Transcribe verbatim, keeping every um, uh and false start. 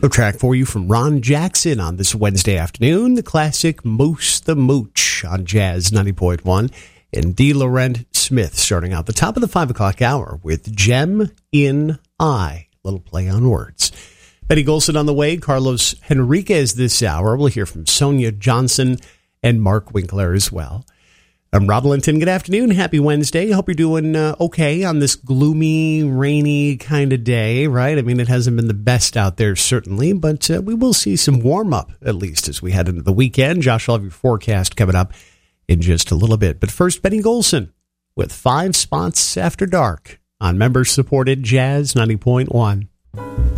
A track for you from Ron Jackson on this Wednesday afternoon, the classic Moose the Mooch on Jazz ninety point one, and D. Laurent Smith starting out the top of the five o'clock hour with Gem in I, little play on words. Betty Golson on the way, Carlos Henriquez this hour. We'll hear from Sonia Johnson and Mark Winkler as well. I'm Rob Linton. Good afternoon. Happy Wednesday. Hope you're doing uh, okay on this gloomy, rainy kind of day, right? I mean, it hasn't been the best out there, certainly, but uh, we will see some warm-up, at least, as we head into the weekend. Josh will have your forecast coming up in just a little bit. But first, Betty Golson with Five Spots After Dark on member-supported Jazz ninety point one.